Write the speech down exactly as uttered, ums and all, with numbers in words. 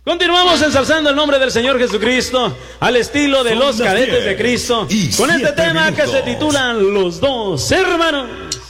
Continuamos ensalzando el nombre del Señor Jesucristo al estilo de los cadetes de Cristo con este tema que se titula Los Dos Hermanos.